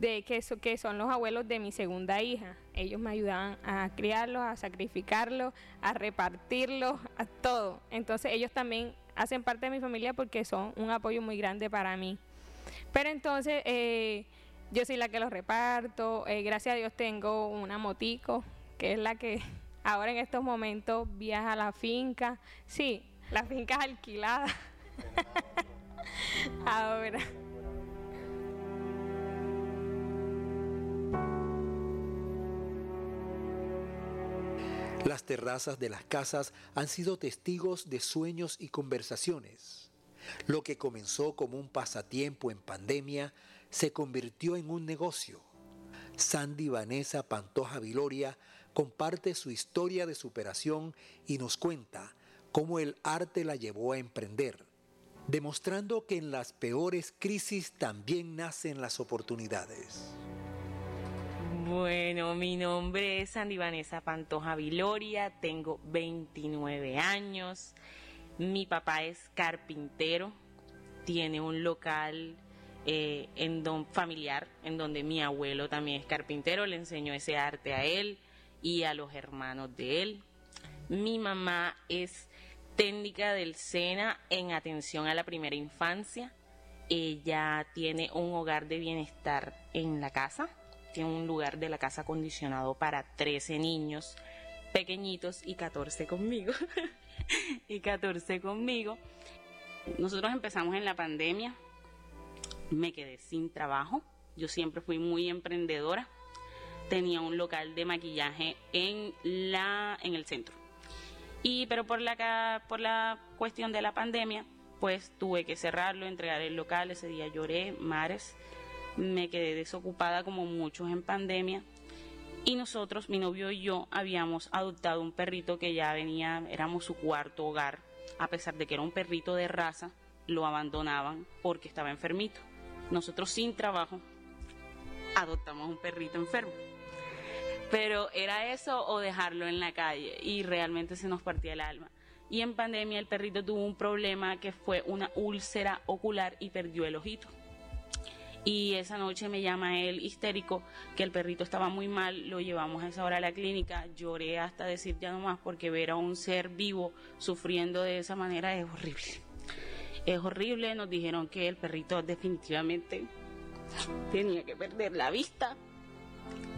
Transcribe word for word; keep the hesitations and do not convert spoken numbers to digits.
de que, so, que son los abuelos de mi segunda hija. Ellos me ayudaban a criarlos, a sacrificarlos, a repartirlos, a todo. Entonces ellos también hacen parte de mi familia porque son un apoyo muy grande para mí. Pero entonces eh, yo soy la que los reparto. Eh, gracias a Dios tengo una motico, que es la que ahora en estos momentos viaja a la finca. Sí, la finca es alquilada. Ahora. Las terrazas de las casas han sido testigos de sueños y conversaciones. Lo que comenzó como un pasatiempo en pandemia se convirtió en un negocio. Sandy Vanessa Pantoja Viloria comparte su historia de superación y nos cuenta cómo el arte la llevó a emprender, demostrando que en las peores crisis también nacen las oportunidades. Bueno, mi nombre es Sandy Vanessa Pantoja Viloria, tengo veintinueve años, mi papá es carpintero, tiene un local eh, en don, familiar en donde mi abuelo también es carpintero, le enseñó ese arte a él y a los hermanos de él. Mi mamá es técnica del SENA en atención a la primera infancia, ella tiene un hogar de bienestar en la casa. Tiene un lugar de la casa acondicionado para trece niños pequeñitos y catorce conmigo. y catorce conmigo. Nosotros empezamos en la pandemia. Me quedé sin trabajo. Yo siempre fui muy emprendedora. Tenía un local de maquillaje en, la, en el centro. Y, pero por la, por la cuestión de la pandemia, pues tuve que cerrarlo, entregar el local. Ese día lloré, mares. Me quedé desocupada como muchos en pandemia y nosotros, mi novio y yo, habíamos adoptado un perrito que ya venía, éramos su cuarto hogar. A pesar de que era un perrito de raza, lo abandonaban porque estaba enfermito. Nosotros sin trabajo adoptamos un perrito enfermo. Pero era eso o dejarlo en la calle y realmente se nos partía el alma. Y en pandemia el perrito tuvo un problema que fue una úlcera ocular y perdió el ojito. Y esa noche me llama él histérico, que el perrito estaba muy mal, lo llevamos a esa hora a la clínica, lloré hasta decir ya no más, porque ver a un ser vivo sufriendo de esa manera es horrible. Es horrible, nos dijeron que el perrito definitivamente tenía que perder la vista.